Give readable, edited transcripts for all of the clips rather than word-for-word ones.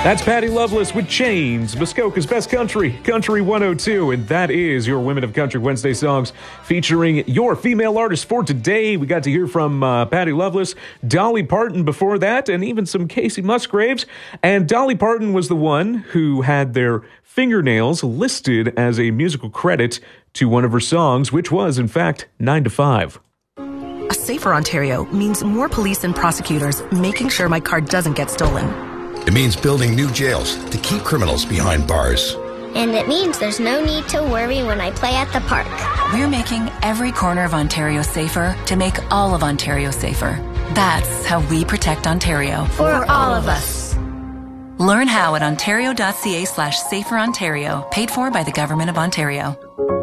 That's Patty Loveless with Chains, Muskoka's Best Country, Country 102. And that is your Women of Country Wednesday songs featuring your female artists for today. We got to hear from Patty Loveless, Dolly Parton before that, and even some Casey Musgraves. And Dolly Parton was the one who had their fingernails listed as a musical credit to one of her songs, which was, in fact, 9 to 5. A safer Ontario means more police and prosecutors making sure my car doesn't get stolen. It means building new jails to keep criminals behind bars. And it means there's no need to worry when I play at the park. We're making every corner of Ontario safer to make all of Ontario safer. That's how we protect Ontario. For all of us. Learn how at ontario.ca/saferontario, paid for by the Government of Ontario.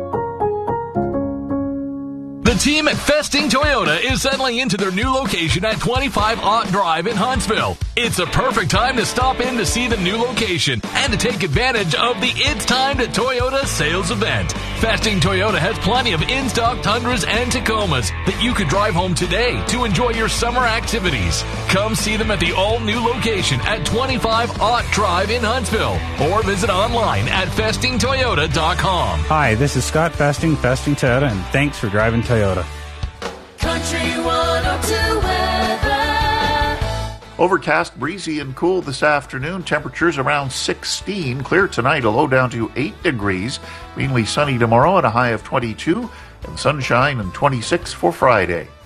The team at Festing Toyota is settling into their new location at 25 Ott Drive in Huntsville. It's a perfect time to stop in to see the new location and to take advantage of the It's Time to Toyota sales event. Festing Toyota has plenty of in-stock Tundras and Tacomas that you could drive home today to enjoy your summer activities. Come see them at the all-new location at 25 Ott Drive in Huntsville or visit online at festingtoyota.com. Hi, this is Scott Festing Toyota, and thanks for driving Toyota. Country 102 weather. Overcast, breezy, and cool this afternoon. Temperatures around 16. Clear tonight, a low down to 8 degrees. Mainly sunny tomorrow at a high of 22. And sunshine and 26 for Friday.